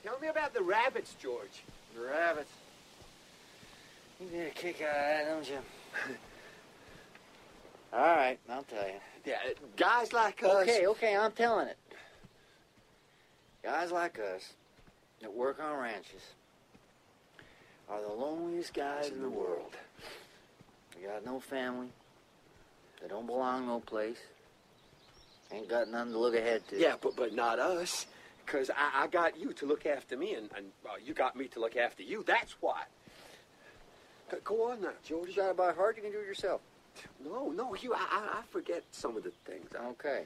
Tell me about the rabbits, George. The rabbits? You get a kick out of that, don't you? All right, I'll tell you. Yeah, guys like us... Okay, I'm telling it. Guys like us that work on ranches are the loneliest guys in the world. They got no family. They don't belong no place. Ain't got nothing to look ahead to. Yeah, but not us. Because I got you to look after me, and you got me to look after you. That's why. Go on now, George. You got it by heart, you can do it yourself. No, I forget some of the things. Okay.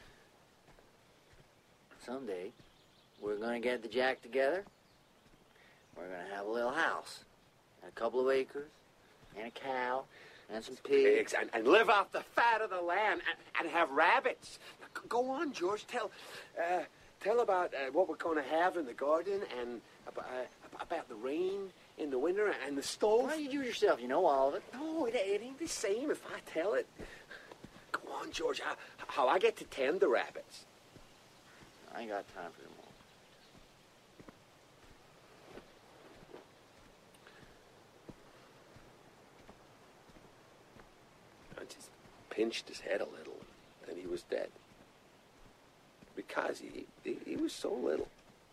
Someday, we're going to get the jack together. We're going to have a little house. And a couple of acres. And a cow. And some pigs. And live off the fat of the land. And have rabbits. Go on, George. Tell about what we're going to have in the garden. And about the rain in the winter and the stove. Why don't you do it yourself? You know all of it. No, it ain't the same if I tell it. Go on, George. How I get to tend the rabbits. I ain't got time for them all. I just pinched his head a little, and he was dead. Because he was so little.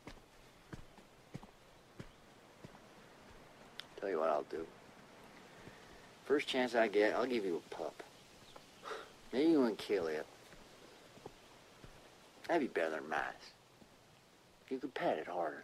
Tell you what I'll do. First chance I get, I'll give you a pup. Maybe you wouldn't kill it. That'd be better than mice. You could pet it harder.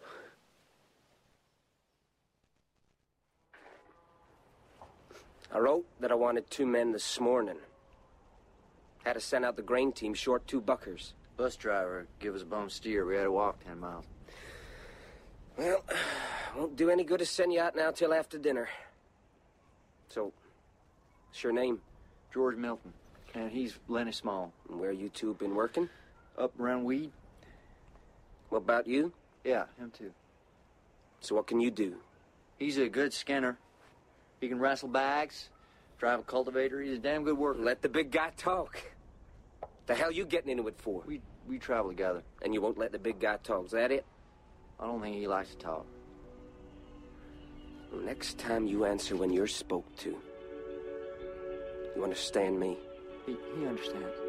I wrote that I wanted 2 men this morning. Had to send out the grain team short 2 buckers. Bus driver give us a bum steer. We had to walk 10 miles. Well, won't do any good to send you out now till after dinner. So, what's your name? George Milton. And he's Lenny Small. And where you two been working? Up around Weed. What about you? Yeah, him too. So what can you do? He's a good skinner. He can wrestle bags, drive a cultivator. He's a damn good worker. Let the big guy talk. The hell you getting into it for? We travel together. And you won't let the big guy talk, is that it? I don't think he likes to talk. Well, next time you answer when you're spoke to. You understand me? He understands.